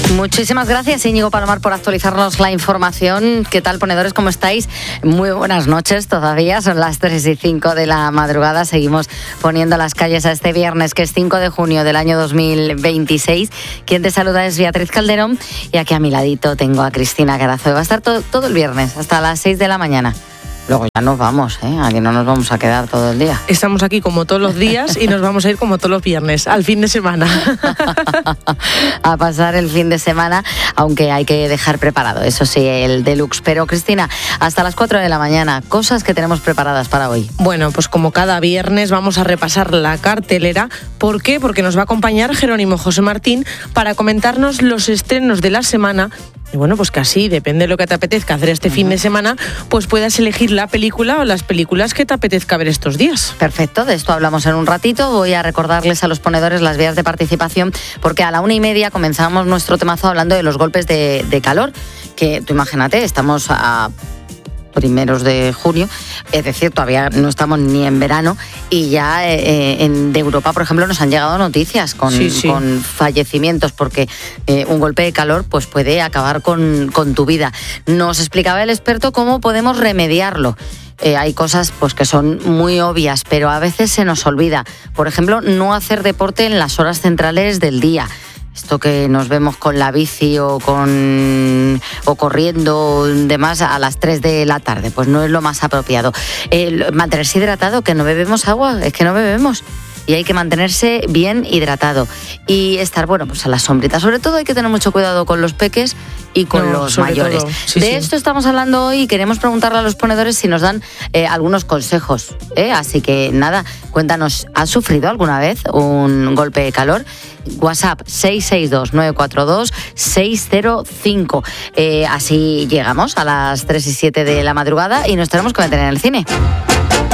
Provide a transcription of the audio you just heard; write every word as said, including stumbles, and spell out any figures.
Muchísimas gracias, Íñigo Palomar, por actualizarnos la información. ¿Qué tal, ponedores? ¿Cómo estáis? Muy buenas noches todavía. Son las tres y cinco de la madrugada. Seguimos poniendo las calles a este viernes, que es cinco de junio del año dos mil veintiséis. Quien te saluda es Beatriz Calderón y aquí a mi ladito tengo a Cristina Carazo. Va a estar todo, todo el viernes, hasta las seis de la mañana. Luego ya nos vamos, ¿eh? Aquí no nos vamos a quedar todo el día. Estamos aquí como todos los días y nos vamos a ir como todos los viernes, al fin de semana. A pasar el fin de semana, aunque hay que dejar preparado, eso sí, el deluxe. Pero Cristina, hasta las cuatro de la mañana, cosas que tenemos preparadas para hoy. Bueno, pues como cada viernes vamos a repasar la cartelera. ¿Por qué? Porque nos va a acompañar Jerónimo José Martín para comentarnos los estrenos de la semana. Y bueno, pues que así, depende de lo que te apetezca hacer este uh-huh. fin de semana, pues puedas elegir la película o las películas que te apetezca ver estos días. Perfecto, de esto hablamos en un ratito. Voy a recordarles a los ponedores las vías de participación, porque a la una y media comenzamos nuestro temazo hablando de los golpes de, de calor, que tú imagínate, estamos a primeros de junio, es decir, todavía no estamos ni en verano y ya eh, en, de Europa, por ejemplo, nos han llegado noticias con, sí, sí. con fallecimientos porque eh, un golpe de calor pues puede acabar con, con tu vida. Nos explicaba el experto cómo podemos remediarlo. Eh, hay cosas pues que son muy obvias, pero a veces se nos olvida. Por ejemplo, no hacer deporte en las horas centrales del día. Esto que nos vemos con la bici o con o corriendo o demás a las tres de la tarde, pues no es lo más apropiado. El mantenerse hidratado, que no bebemos agua, es que no bebemos. Y hay que mantenerse bien hidratado y estar, bueno, pues a la sombrita. Sobre todo hay que tener mucho cuidado con los peques y con no, los mayores. Sí, de sí. esto estamos hablando hoy y queremos preguntarle a los ponedores si nos dan eh, algunos consejos. ¿eh? Así que nada, cuéntanos, ¿has sufrido alguna vez un golpe de calor? WhatsApp seis seis dos, nueve cuatro dos, seis cero cinco. Eh, así llegamos a las tres y siete de la madrugada y nos tenemos que meter en el cine.